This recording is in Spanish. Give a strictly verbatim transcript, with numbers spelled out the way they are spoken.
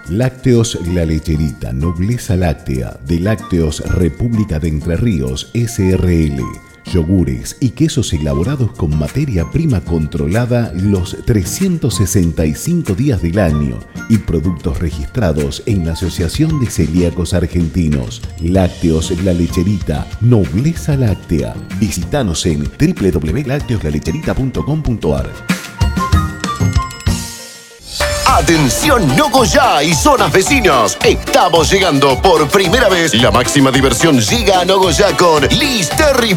Lácteos La Lecherita, nobleza láctea, de Lácteos República de Entre Ríos, S R L. Yogures y quesos elaborados con materia prima controlada los trescientos sesenta y cinco días del año y productos registrados en la Asociación de Celíacos Argentinos. Lácteos La Lecherita, nobleza láctea. Visítanos en w w w punto lácteos la lecherita punto com punto a r. Atención Nogoyá y zonas vecinas. Estamos llegando por primera vez. La máxima diversión llega a Nogoyá con Liz Terry